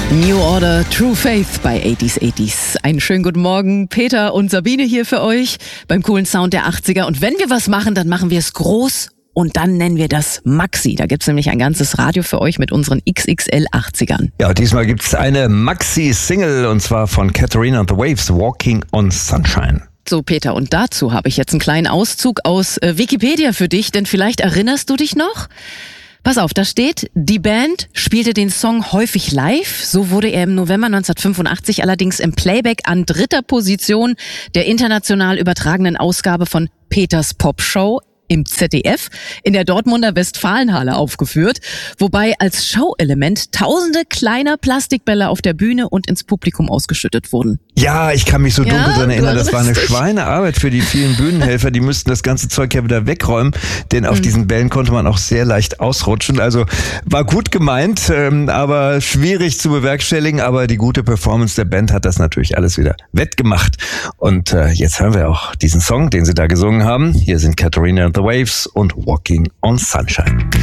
New Order, True Faith bei 80s. Einen schönen guten Morgen. Peter und Sabine hier für euch beim coolen Sound der 80er. Und wenn wir was machen, dann machen wir es groß und dann nennen wir das Maxi. Da gibt's nämlich ein ganzes Radio für euch mit unseren XXL 80ern. Ja, diesmal gibt's eine Maxi-Single und zwar von Katharina and the Waves, Walking on Sunshine. So, Peter, und dazu habe ich jetzt einen kleinen Auszug aus Wikipedia für dich, denn vielleicht erinnerst du dich noch? Pass auf, da steht, die Band spielte den Song häufig live. So wurde er im November 1985 allerdings im Playback an 3. Position der international übertragenen Ausgabe von Peters Popshow im ZDF in der Dortmunder Westfalenhalle aufgeführt, wobei als Showelement tausende kleiner Plastikbälle auf der Bühne und ins Publikum ausgeschüttet wurden. Ja, ich kann mich so dunkel dran erinnern, das war eine Schweinearbeit für die vielen Bühnenhelfer, die müssten das ganze Zeug ja wieder wegräumen, denn auf diesen Bällen konnte man auch sehr leicht ausrutschen, also war gut gemeint, aber schwierig zu bewerkstelligen, aber die gute Performance der Band hat das natürlich alles wieder wettgemacht und jetzt hören wir auch diesen Song, den sie da gesungen haben. Hier sind Katharina and the Waves und Walking on Sunshine.